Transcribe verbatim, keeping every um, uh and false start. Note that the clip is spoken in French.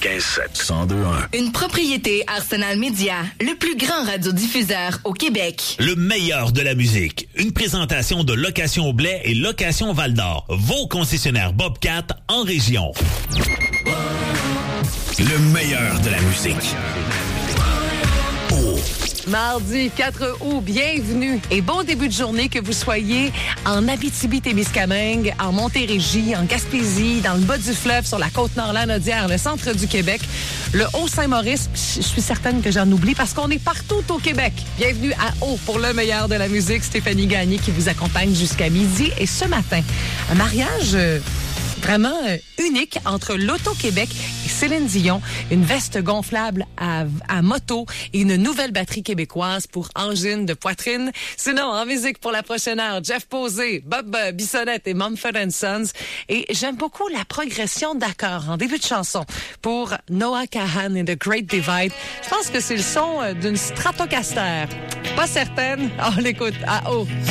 quatre-vingt-quinze sept. cent deux un. Une propriété Arsenal Média, le plus grand radiodiffuseur au Québec. Le meilleur de la musique. Une présentation de Location Blais et Location Val-d'Or. Vos concessionnaires Bobcat en région. Le meilleur de la musique. Mardi quatre août, bienvenue et bon début de journée que vous soyez en Abitibi-Témiscamingue, en Montérégie, en Gaspésie, dans le bas du fleuve, sur la Côte-Nord, Lanaudière, le centre du Québec, le Haut-Saint-Maurice. Je suis certaine que j'en oublie parce qu'on est partout au Québec. Bienvenue à Haut pour le meilleur de la musique. Stéphanie Gagné qui vous accompagne jusqu'à midi. Et ce matin, un mariage euh, vraiment euh, unique entre l'Auto-Québec et Céline Dion, une veste gonflable à, à moto et une nouvelle batterie québécoise pour angine de poitrine. Sinon, en musique pour la prochaine heure, Jeff Posé, Bob Bissonnette et Mumford and Sons. Et j'aime beaucoup la progression d'accords en début de chanson pour Noah Kahan et The Great Divide. Je pense que c'est le son d'une Stratocaster. Pas certaine. On l'écoute à haut.